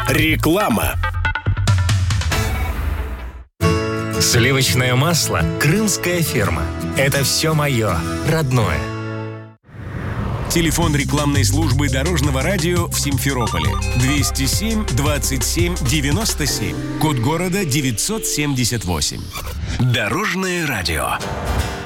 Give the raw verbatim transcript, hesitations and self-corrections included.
Реклама. Сливочное масло «Крымская фирма». Это все мое, родное. Телефон рекламной службы Дорожного радио в Симферополе. двести семь двадцать семь девяносто семь. Код города девятьсот семьдесят восемь. Дорожное радио.